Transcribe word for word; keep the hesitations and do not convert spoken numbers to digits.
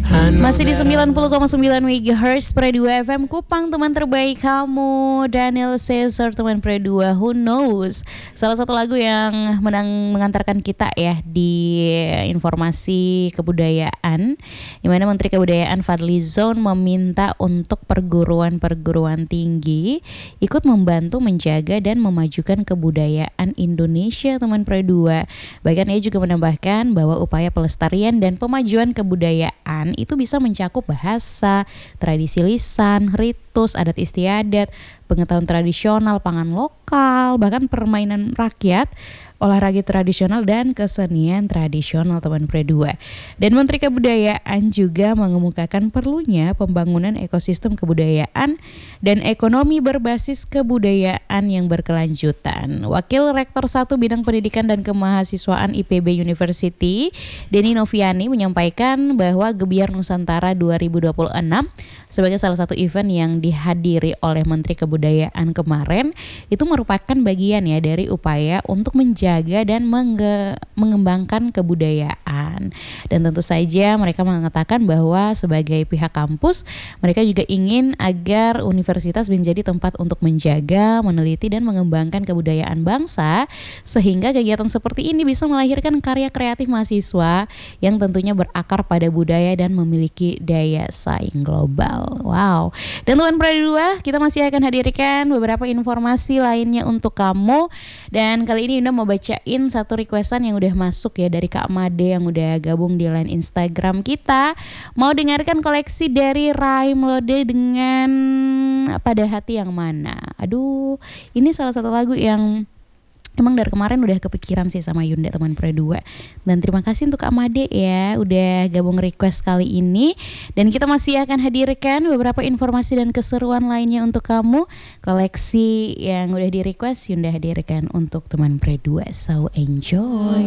Masih di sembilan puluh koma sembilan megahertz Pre dua F M Kupang, teman terbaik kamu. Daniel Caesar, teman Pre dua, Who Knows. Salah satu lagu yang menang, mengantarkan kita ya di informasi kebudayaan, di mana Menteri Kebudayaan Fadlizon meminta untuk perguruan-perguruan tinggi ikut membantu menjaga dan memajukan kebudayaan Indonesia, teman Pre dua. Bahkan ia juga menambahkan bahwa upaya pelestarian dan pemajuan kebudayaan itu bisa mencakup bahasa, tradisi lisan, ritus, adat istiadat, pengetahuan tradisional, pangan lokal, bahkan permainan rakyat, olahraga tradisional dan kesenian tradisional, teman Pre dua. Dan Menteri Kebudayaan juga mengemukakan perlunya pembangunan ekosistem kebudayaan dan ekonomi berbasis kebudayaan yang berkelanjutan. Wakil Rektor satu Bidang Pendidikan dan Kemahasiswaan I P B University, Denny Noviani, menyampaikan bahwa Gebiar Nusantara dua ribu dua puluh enam sebagai salah satu event yang dihadiri oleh Menteri Kebudayaan kemarin itu merupakan bagian ya dari upaya untuk menjaga jaga dan menge- mengembangkan kebudayaan. Dan tentu saja mereka mengatakan bahwa sebagai pihak kampus, mereka juga ingin agar universitas menjadi tempat untuk menjaga, meneliti dan mengembangkan kebudayaan bangsa, sehingga kegiatan seperti ini bisa melahirkan karya kreatif mahasiswa yang tentunya berakar pada budaya dan memiliki daya saing global. Wow. Dan teman Pre dua, kita masih akan hadirkan beberapa informasi lainnya untuk kamu. Dan kali ini Yunda mau bacain satu requestan yang udah masuk ya dari Kak Made yang udah gabung di line Instagram kita. Mau dengarkan koleksi dari Raim Lode dengan Pada Hati Yang Mana. Aduh, ini salah satu lagu yang emang dari kemarin udah kepikiran sih sama Yunda, teman Pre dua. Dan terima kasih untuk Kak Made ya udah gabung request kali ini. Dan kita masih akan hadirkan beberapa informasi dan keseruan lainnya untuk kamu. Koleksi yang udah di request Yunda hadirkan untuk teman Pre dua. So enjoy.